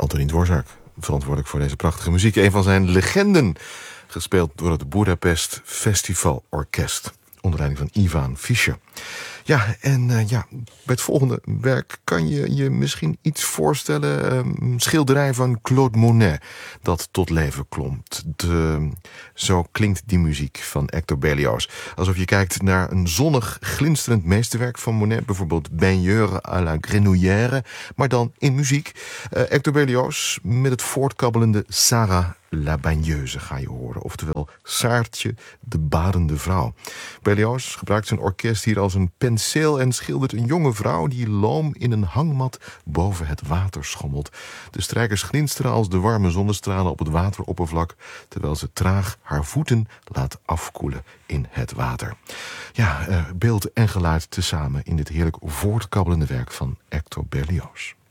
Antonín Dvořák, verantwoordelijk voor deze prachtige muziek. Een van zijn legenden, gespeeld door het Budapest Festival Orkest, onder leiding van Ivan Fischer. Ja, en bij het volgende werk kan je je misschien iets voorstellen. Een schilderij van Claude Monet dat tot leven klomt. Zo klinkt die muziek van Hector Berlioz. Alsof je kijkt naar een zonnig, glinsterend meesterwerk van Monet. Bijvoorbeeld Baigneur à la Grenouillère. Maar dan in muziek. Hector Berlioz met het voortkabbelende Sarah la Bagneuse ga je horen. Oftewel Saartje, de badende vrouw. Berlioz gebruikt zijn orkest hier als een penseel en schildert een jonge vrouw die loom in een hangmat boven het water schommelt. De strijkers glinsteren als de warme zonnestralen op het wateroppervlak, terwijl ze traag haar voeten laat afkoelen in het water. Ja, beeld en geluid tezamen in dit heerlijk voortkabbelende werk van Hector Berlioz.